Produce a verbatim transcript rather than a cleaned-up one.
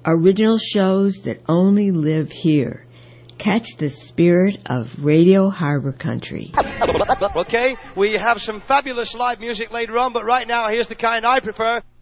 Original shows that only live here. Catch the spirit of Radio Harbor Country. Okay, we have some fabulous live music later on, but right now, here's the kind I prefer.